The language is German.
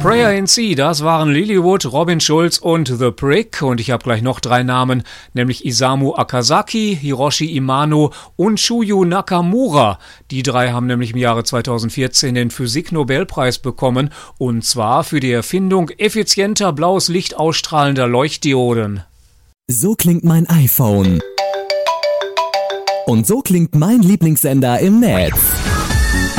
Prayer in C, das waren Lilywood, Robin Schulz und The Prick. Und ich habe gleich noch 3 Namen, nämlich Isamu Akazaki, Hiroshi Imano und Shuyu Nakamura. Die 3 haben nämlich im Jahre 2014 den Physik-Nobelpreis bekommen. Und zwar für die Erfindung effizienter blaues Licht ausstrahlender Leuchtdioden. So klingt mein iPhone. Und so klingt mein Lieblingssender im Netz.